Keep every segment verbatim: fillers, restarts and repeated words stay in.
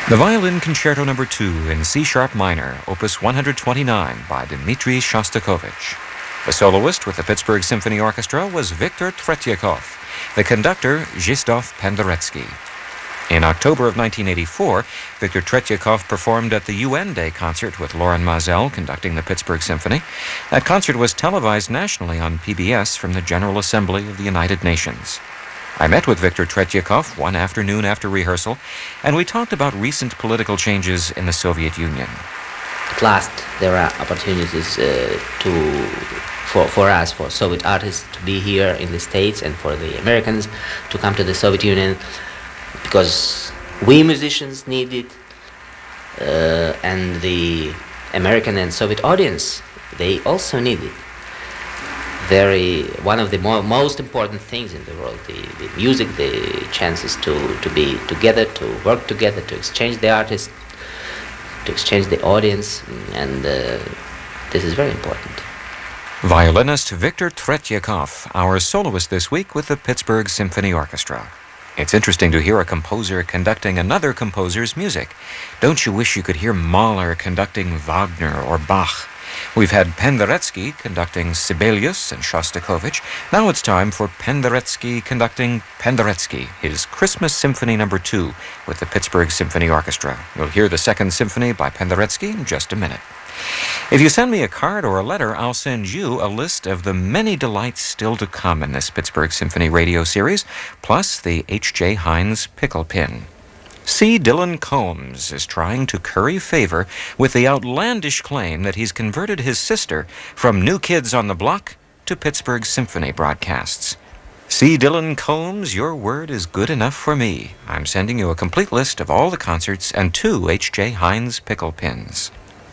The Violin Concerto Number two in C-sharp minor, Opus one twenty-nine by Dmitri Shostakovich. The soloist with the Pittsburgh Symphony Orchestra was Viktor Tretyakov, the conductor Zhistovy Penderecki. In October of nineteen eighty-four, Viktor Tretyakov performed at the U N Day concert with Loren Maazel conducting the Pittsburgh Symphony. That concert was televised nationally on P B S from the General Assembly of the United Nations. I met with Viktor Tretyakov one afternoon after rehearsal, and we talked about recent political changes in the Soviet Union. At last, there are opportunities uh, to for, for us, for Soviet artists, to be here in the States, and for the Americans to come to the Soviet Union, because we musicians need it, uh, and the American and Soviet audience, they also need it. Very one of the mo- most important things in the world, the, the music, the chances to, to be together, to work together, to exchange the artists, to exchange the audience, and uh, this is very important. Violinist Viktor Tretyakov, our soloist this week with the Pittsburgh Symphony Orchestra. It's interesting to hear a composer conducting another composer's music. Don't you wish you could hear Mahler conducting Wagner or Bach? We've had Penderecki conducting Sibelius and Shostakovich. Now it's time for Penderecki conducting Penderecki, his Christmas Symphony Number two with the Pittsburgh Symphony Orchestra. You'll hear the second symphony by Penderecki in just a minute. If you send me a card or a letter, I'll send you a list of the many delights still to come in this Pittsburgh Symphony radio series, plus the H J Heinz pickle pin. C. Dylan Combs is trying to curry favor with the outlandish claim that he's converted his sister from New Kids on the Block to Pittsburgh Symphony broadcasts. C. Dylan Combs, your word is good enough for me. I'm sending you a complete list of all the concerts and two H J Heinz pickle pins.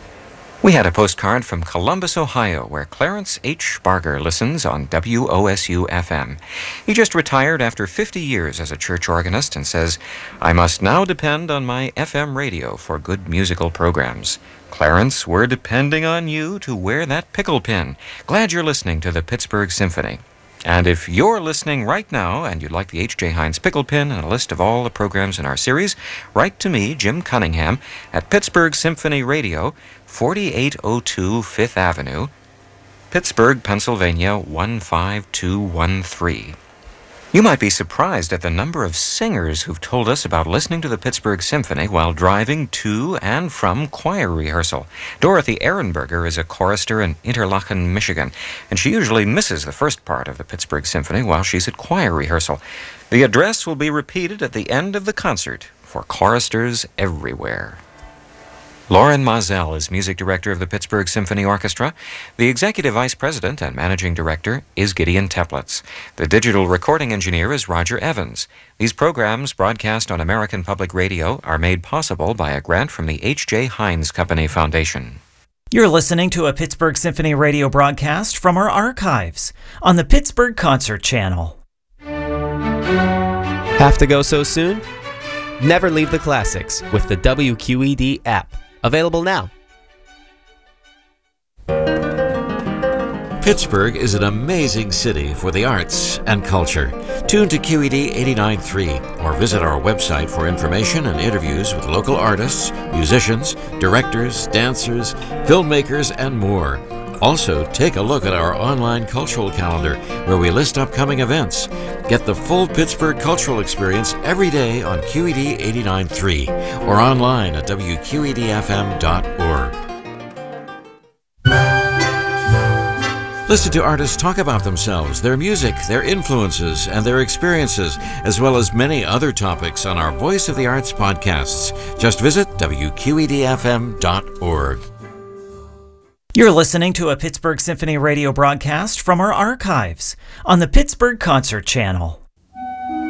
We had a postcard from Columbus, Ohio, where Clarence H. Barger listens on W O S U F M. He just retired after fifty years as a church organist and says, I must now depend on my F M radio for good musical programs. Clarence, we're depending on you to wear that pickle pin. Glad you're listening to the Pittsburgh Symphony. And if you're listening right now and you'd like the H J Heinz pickle pin and a list of all the programs in our series, write to me, Jim Cunningham, at Pittsburgh Symphony Radio, forty-eight oh two Fifth Avenue, Pittsburgh, Pennsylvania, one five two one three. You might be surprised at the number of singers who've told us about listening to the Pittsburgh Symphony while driving to and from choir rehearsal. Dorothy Ehrenberger is a chorister in Interlachen, Michigan, and she usually misses the first part of the Pittsburgh Symphony while she's at choir rehearsal. The address will be repeated at the end of the concert for choristers everywhere. Loren Maazel is music director of the Pittsburgh Symphony Orchestra. The executive vice president and managing director is Gideon Teplitz. The digital recording engineer is Roger Evans. These programs, broadcast on American Public Radio, are made possible by a grant from the H J Heinz Company Foundation. You're listening to a Pittsburgh Symphony radio broadcast from our archives on the Pittsburgh Concert Channel. Have to go so soon? Never leave the classics with the W Q E D app. Available now. Pittsburgh is an amazing city for the arts and culture. Tune to Q E D eighty-nine point three or visit our website for information and interviews with local artists, musicians, directors, dancers, filmmakers, and more. Also, take a look at our online cultural calendar where we list upcoming events. Get the full Pittsburgh cultural experience every day on Q E D eighty-nine point three or online at W Q E D F M dot org. Listen to artists talk about themselves, their music, their influences, and their experiences, as well as many other topics on our Voice of the Arts podcasts. Just visit W Q E D F M dot org. You're listening to a Pittsburgh Symphony radio broadcast from our archives on the Pittsburgh Concert Channel.